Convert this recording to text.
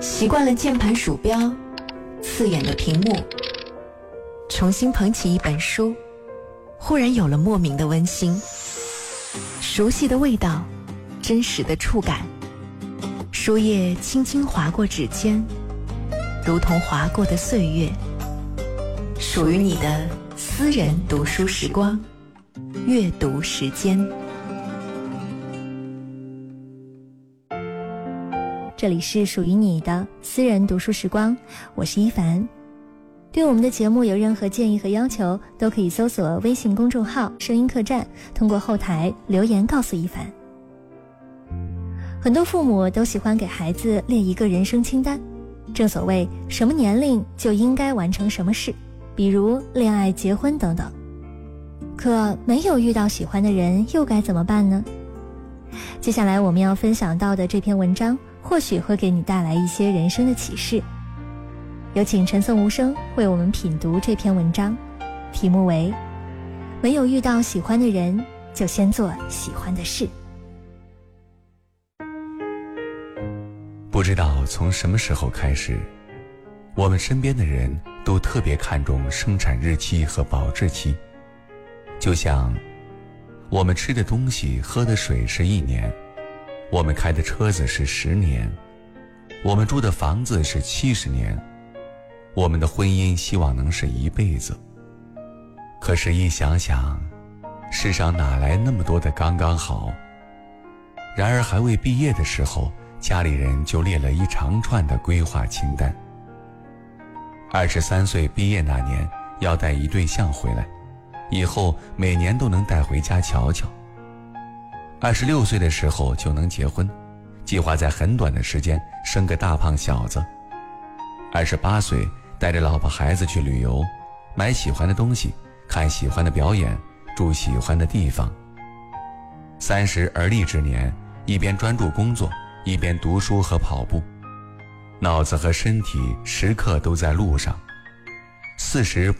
习惯了键盘鼠标，刺眼的屏幕，重新捧起一本书，忽然有了莫名的温馨，熟悉的味道，真实的触感，书页轻轻划过指尖，如同划过的岁月，属于你的私人读书时光，阅读时间。 这里是属于你的私人读书时光，我是一凡。对我们的节目有任何建议和要求，都可以搜索微信公众号声音客栈，通过后台留言告诉一凡。很多父母都喜欢给孩子列一个人生清单，正所谓什么年龄就应该完成什么事，比如恋爱、结婚等等。可没有遇到喜欢的人又该怎么办呢？接下来我们要分享到的这篇文章或许会给你带来一些人生的启示。有请陈颂无声为我们品读这篇文章，题目为没有遇到喜欢的人，就先做喜欢的事。 不知道从什么时候开始，我们身边的人都特别看重生产日期和保质期。就像我们吃的东西、喝的水是1年，我们开的车子是10年，我们住的房子是70年，我们的婚姻希望能是一辈子。可是一想想，世上哪来那么多的刚刚好？然而还未毕业的时候，家里人就列了一长串的规划清单。23岁毕业那年要带一对象回来，以后每年都能带回家瞧瞧。26岁的时候就能结婚，计划在很短的时间生个大胖小子。28岁带着老婆孩子去旅游，买喜欢的东西，看喜欢的表演，住喜欢的地方。30而立之年，一边专注工作，一边读书和跑步，脑子和身体时刻都在路上。40